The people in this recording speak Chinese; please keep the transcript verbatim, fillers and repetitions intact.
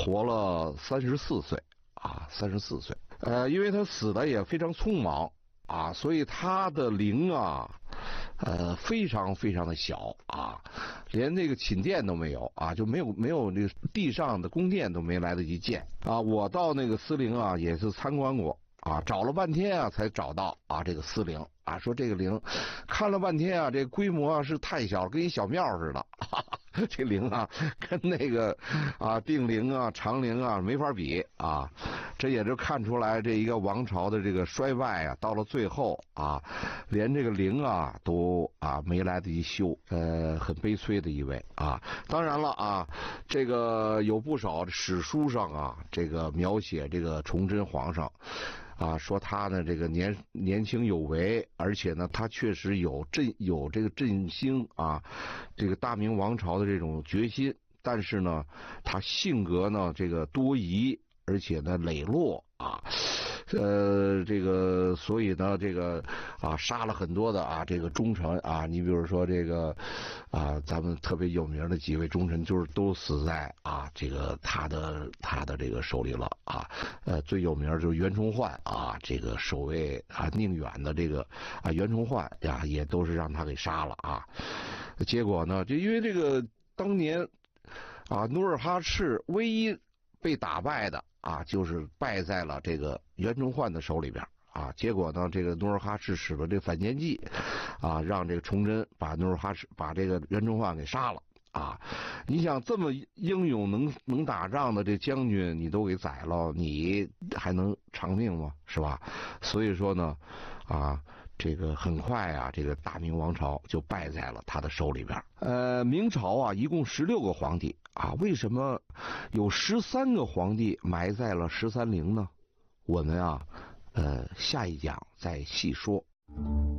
活了三十四岁啊，三十四岁。呃，因为他死的也非常匆忙啊，所以他的陵啊，呃，非常非常的小啊，连这个寝殿都没有啊，就没有没有这个地上的宫殿都没来得及建啊。我到那个司陵啊，也是参观过啊，找了半天啊，才找到啊这个司陵啊，说这个陵看了半天啊，这规模啊是太小了，跟一小庙似的。哈哈，这陵啊，跟那个啊定陵啊、长陵啊没法比啊。这也就看出来这一个王朝的这个衰败啊，到了最后啊，连这个陵啊都啊没来得及修，呃，很悲催的一位啊。当然了啊，这个有不少史书上啊，这个描写这个崇祯皇上。啊，说他呢这个年年轻有为，而且呢他确实有振有这个振兴啊，这个大明王朝的这种决心，但是呢他性格呢这个多疑，而且呢磊落啊。呃，这个，所以呢，这个啊，杀了很多的啊，这个忠臣啊，你比如说这个啊，咱们特别有名的几位忠臣，就是都死在啊，这个他的他的这个手里了啊。呃，最有名就是袁崇焕啊，这个守卫啊宁远的这个啊袁崇焕呀，也都是让他给杀了啊。结果呢，就因为这个当年啊，努尔哈赤唯一被打败的。啊，就是败在了这个袁崇焕的手里边啊。结果呢，这个努尔哈赤使了这反间计，啊，让这个崇祯把努尔哈赤把这个袁崇焕给杀了啊。你想这么英勇能能打仗的这将军，你都给宰了，你还能长命吗？是吧？所以说呢，啊。这个很快啊，这个大明王朝就败在了他的手里边。呃，明朝啊，一共十六个皇帝啊，为什么有十三个皇帝埋在了十三陵呢？我们啊，呃，下一讲再细说。